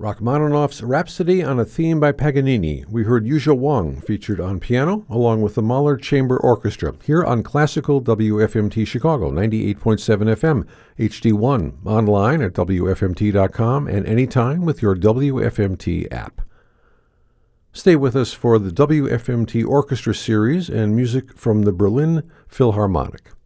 Rachmaninoff's Rhapsody on a Theme by Paganini. We heard Yuzha Wang featured on piano, along with the Mahler Chamber Orchestra, here on Classical WFMT Chicago, 98.7 FM, HD1, online at WFMT.com, and anytime with your WFMT app. Stay with us for the WFMT Orchestra Series and music from the Berlin Philharmonic.